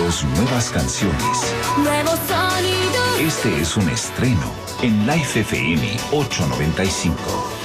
sonidos, nuevas canciones. Nuevos sonidos. Este es un estreno en Life FM 895.